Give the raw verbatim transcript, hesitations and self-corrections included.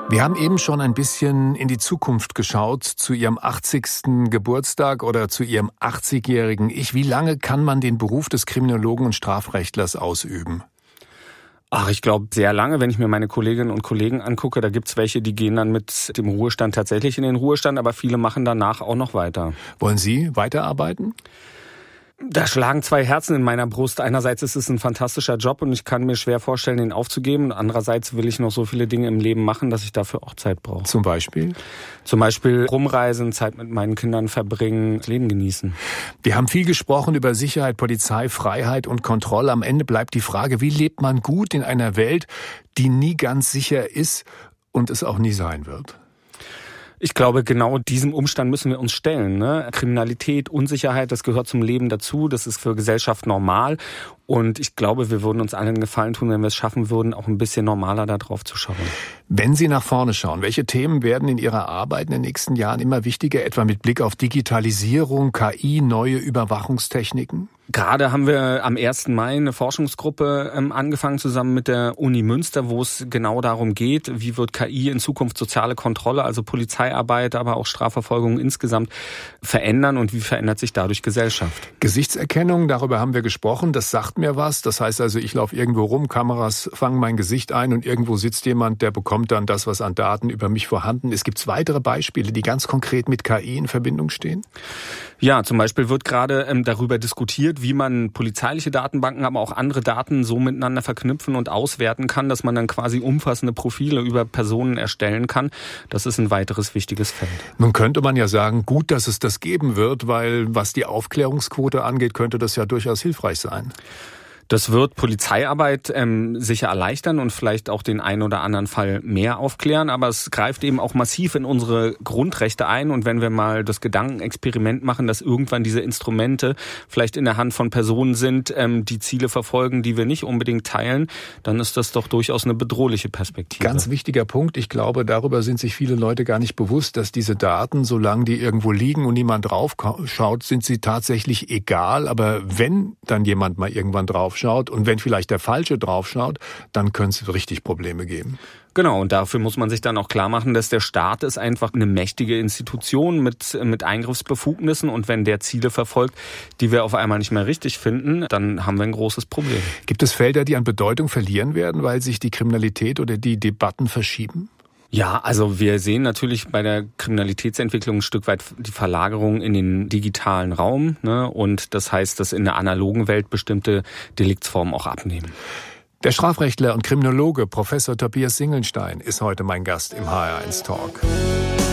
Wir haben eben schon ein bisschen in die Zukunft geschaut, zu Ihrem achtzigsten Geburtstag oder zu Ihrem achtzigjährigen Ich. Wie lange kann man den Beruf des Kriminologen und Strafrechtlers ausüben? Ach, ich glaube sehr lange, wenn ich mir meine Kolleginnen und Kollegen angucke. Da gibt's welche, die gehen dann mit dem Ruhestand tatsächlich in den Ruhestand, aber viele machen danach auch noch weiter. Wollen Sie weiterarbeiten? Da schlagen zwei Herzen in meiner Brust. Einerseits ist es ein fantastischer Job und ich kann mir schwer vorstellen, ihn aufzugeben. Andererseits will ich noch so viele Dinge im Leben machen, dass ich dafür auch Zeit brauche. Zum Beispiel? Zum Beispiel rumreisen, Zeit mit meinen Kindern verbringen, das Leben genießen. Wir haben viel gesprochen über Sicherheit, Polizei, Freiheit und Kontrolle. Am Ende bleibt die Frage, wie lebt man gut in einer Welt, die nie ganz sicher ist und es auch nie sein wird? Ich glaube, genau diesem Umstand müssen wir uns stellen. Ne? Kriminalität, Unsicherheit, das gehört zum Leben dazu. Das ist für Gesellschaft normal. Und ich glaube, wir würden uns allen einen Gefallen tun, wenn wir es schaffen würden, auch ein bisschen normaler da drauf zu schauen. Wenn Sie nach vorne schauen, welche Themen werden in Ihrer Arbeit in den nächsten Jahren immer wichtiger, etwa mit Blick auf Digitalisierung, K I, neue Überwachungstechniken? Gerade haben wir am ersten Mai eine Forschungsgruppe ähm, angefangen, zusammen mit der Uni Münster, wo es genau darum geht, wie wird K I in Zukunft soziale Kontrolle, also Polizeiarbeit, aber auch Strafverfolgung insgesamt verändern und wie verändert sich dadurch Gesellschaft? Gesichtserkennung, darüber haben wir gesprochen, das sagt mir was. Das heißt also, ich laufe irgendwo rum, Kameras fangen mein Gesicht ein und irgendwo sitzt jemand, der bekommt dann das, was an Daten über mich vorhanden ist. Gibt es weitere Beispiele, die ganz konkret mit K I in Verbindung stehen? Ja, zum Beispiel wird gerade ähm, darüber diskutiert, wie man polizeiliche Datenbanken, aber auch andere Daten so miteinander verknüpfen und auswerten kann, dass man dann quasi umfassende Profile über Personen erstellen kann. Das ist ein weiteres wichtiges Feld. Nun könnte man ja sagen, gut, dass es das geben wird, weil was die Aufklärungsquote angeht, könnte das ja durchaus hilfreich sein. Das wird Polizeiarbeit ähm, sicher erleichtern und vielleicht auch den einen oder anderen Fall mehr aufklären, aber es greift eben auch massiv in unsere Grundrechte ein und wenn wir mal das Gedankenexperiment machen, dass irgendwann diese Instrumente vielleicht in der Hand von Personen sind, ähm, die Ziele verfolgen, die wir nicht unbedingt teilen, dann ist das doch durchaus eine bedrohliche Perspektive. Ganz wichtiger Punkt. Ich glaube, darüber sind sich viele Leute gar nicht bewusst, dass diese Daten, solange die irgendwo liegen und niemand drauf schaut, sind sie tatsächlich egal, aber wenn dann jemand mal irgendwann drauf schaut und wenn vielleicht der Falsche draufschaut, dann könnte es richtig Probleme geben. Genau, und dafür muss man sich dann auch klar machen, dass der Staat ist einfach eine mächtige Institution mit, mit Eingriffsbefugnissen und wenn der Ziele verfolgt, die wir auf einmal nicht mehr richtig finden, dann haben wir ein großes Problem. Gibt es Felder, die an Bedeutung verlieren werden, weil sich die Kriminalität oder die Debatten verschieben? Ja, also wir sehen natürlich bei der Kriminalitätsentwicklung ein Stück weit die Verlagerung in den digitalen Raum, ne? Und das heißt, dass in der analogen Welt bestimmte Deliktsformen auch abnehmen. Der Strafrechtler und Kriminologe Professor Tobias Singelstein ist heute mein Gast im H R eins Talk.